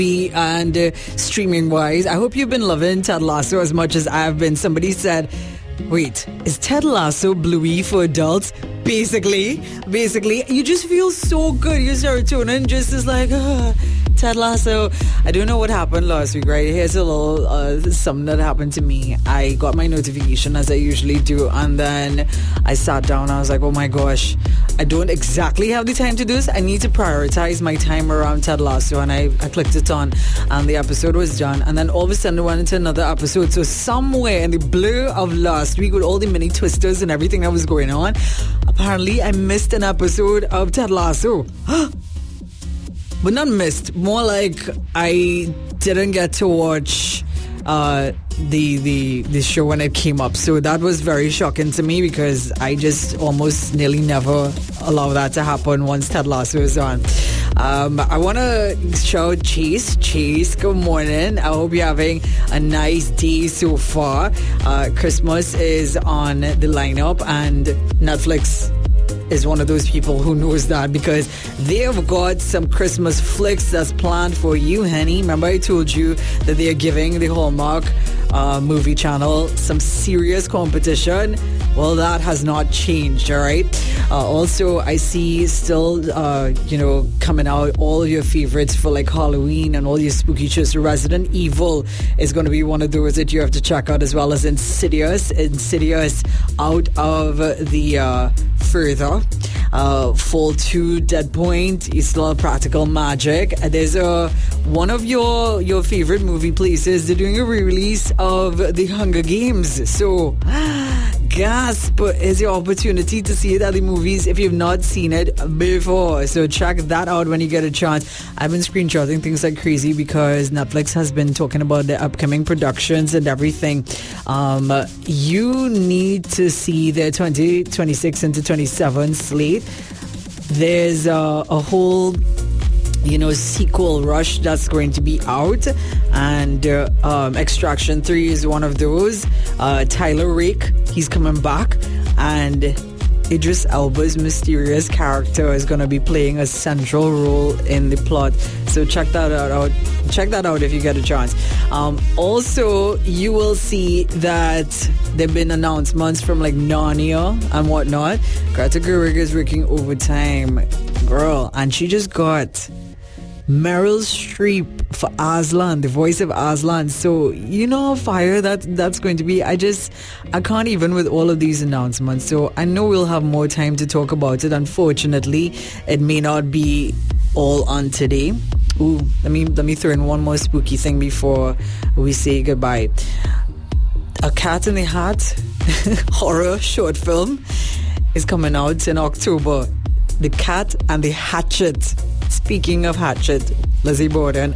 and streaming wise. I hope you've been loving Ted Lasso as much as I've been. Somebody said, wait, is Ted Lasso Bluey for adults? Basically, you just feel so good. Your serotonin just is like, Ted Lasso. I don't know what happened last week, right? Here's a little something that happened to me. I got my notification as I usually do, and then I sat down. I was like, oh my gosh, I don't exactly have the time to do this. I need to prioritize my time around Ted Lasso, and I clicked it on, and the episode was done. And then all of a sudden, I went into another episode. So somewhere in the blur of last week, with all the mini twisters and everything that was going on, apparently I missed an episode of Ted Lasso. But not missed, more like I didn't get to watch the show when it came up. So that was very shocking to me, because I just almost nearly never allow that to happen once Ted Lasso is on. I want to shout Chase. Chase, good morning. I hope you're having a nice day so far. Christmas is on the lineup, and Netflix is one of those people who knows that, because they've got some Christmas flicks that's planned for you, honey. Remember I told you that they are giving the Hallmark movie channel some serious competition? Well, that has not changed, all right? Also, I see still, coming out all of your favorites for like Halloween and all your spooky shows. So Resident Evil is going to be one of those that you have to check out, as well as Insidious out of the further. Fall 2, Dead Point is still Practical Magic. There's one of your favorite movie places. They're doing a re-release of The Hunger Games. So gasp is your opportunity to see it at the movies if you've not seen it before. So check that out when you get a chance. I've been screenshotting things like crazy, because Netflix has been talking about the upcoming productions and everything. You need to see their 2026 into 27 slate. There's a whole sequel rush that's going to be out, and Extraction 3 is one of those. Tyler Rake, he's coming back, and Idris Elba's mysterious character is going to be playing a central role in the plot. So check that out if you get a chance. Also, you will see that there have been announcements from like Narnia and whatnot. Greta Gerwig is working overtime, girl, and she just got Meryl Streep for Aslan, the voice of Aslan. So you know how fire that's going to be. I can't even with all of these announcements. So I know we'll have more time to talk about it. Unfortunately, it may not be all on today. Ooh, let me throw in one more spooky thing before we say goodbye. A Cat in the Hat horror short film is coming out in October. The Cat and the Hatchet. Speaking of Hatchet, Lizzie Borden.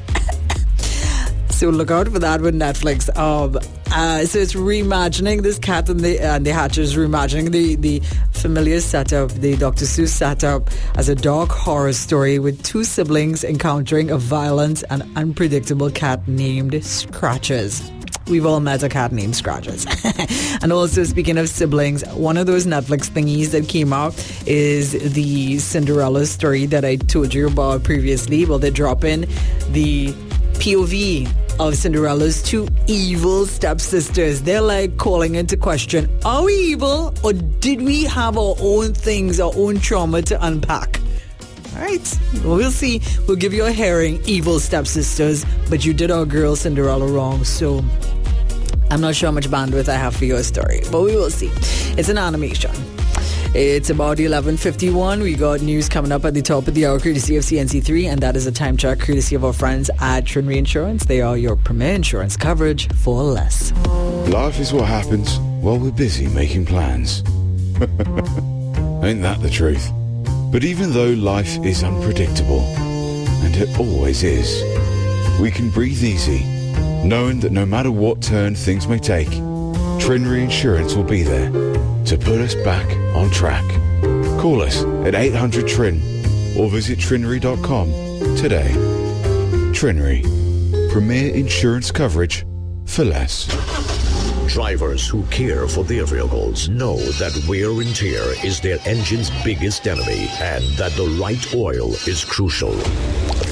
So look out for that with Netflix. So it's reimagining this Cat and the Hatchet is reimagining the familiar setup, the Dr. Seuss setup, as a dark horror story with two siblings encountering a violent and unpredictable cat named Scratches. We've all met a cat named Scratches. And also, speaking of siblings, one of those Netflix thingies that came out is the Cinderella story that I told you about previously. Well, they're dropping the POV of Cinderella's two evil stepsisters. They're like calling into question, are we evil, or did we have our own things, our own trauma to unpack? All right, well, we'll see. We'll give you a hearing, evil stepsisters, but you did our girl Cinderella wrong, so I'm not sure how much bandwidth I have for your story, but we will see. It's an animation. It's about 11:51. We got news coming up at the top of the hour, courtesy of CNC3, and that is a time check courtesy of our friends at Trinity Insurance. They are your premier insurance coverage for less. Life is what happens while we're busy making plans. Ain't that the truth? But even though life is unpredictable, and it always is, we can breathe easy, knowing that no matter what turn things may take, Trinity Insurance will be there to put us back on track. Call us at 800-TRIN or visit trinry.com today. Trinry, premier insurance coverage for less. Drivers who care for their vehicles know that wear and tear is their engine's biggest enemy, and that the right oil is crucial.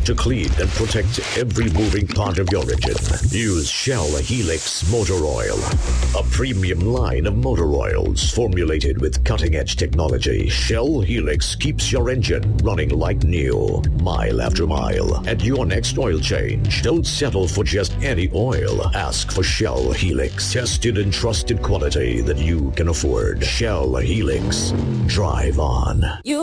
to clean and protect every moving part of your engine. Use Shell Helix Motor Oil, a premium line of motor oils formulated with cutting-edge technology. Shell Helix keeps your engine running like new, mile after mile. At your next oil change, don't settle for just any oil. Ask for Shell Helix, tested and trusted quality that you can afford. Shell Helix. Drive on.